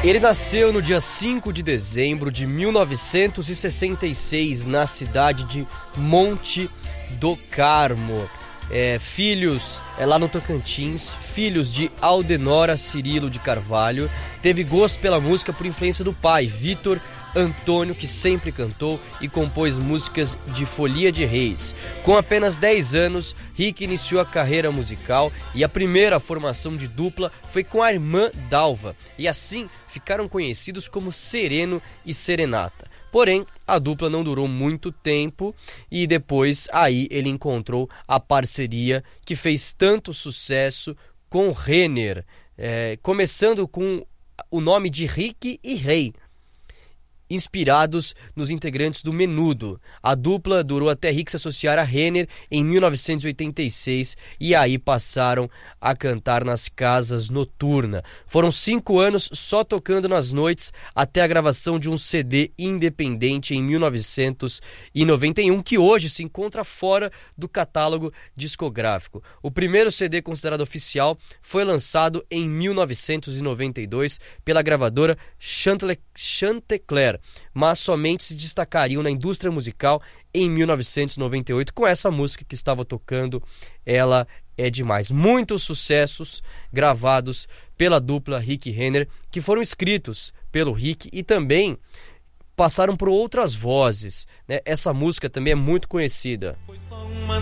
Ele nasceu no dia 5 de dezembro de 1966 na cidade de Monte do Carmo. Filhos, lá no Tocantins, filhos de Aldenora Cirilo de Carvalho. Teve gosto pela música por influência do pai, Vitor Antônio, que sempre cantou e compôs músicas de Folia de Reis. Com apenas 10 anos, Rick iniciou a carreira musical e a primeira formação de dupla foi com a irmã Dalva, e assim ficaram conhecidos como Sereno e Serenata. Porém, a dupla não durou muito tempo e depois aí ele encontrou a parceria que fez tanto sucesso com Renner, começando com o nome de Rick e Rei, inspirados nos integrantes do Menudo. A dupla durou até Rick se associar a Renner em 1986 e aí passaram a cantar nas casas noturnas. Foram 5 anos só tocando nas noites até a gravação de um CD independente em 1991, que hoje se encontra fora do catálogo discográfico. O primeiro CD considerado oficial foi lançado em 1992 pela gravadora Chantecler, mas somente se destacariam na indústria musical em 1998 com essa música que estava tocando, Ela é Demais. Muitos sucessos gravados pela dupla Rick e Renner, que foram escritos pelo Rick e também passaram por outras vozes, né? Essa música também é muito conhecida. Foi só uma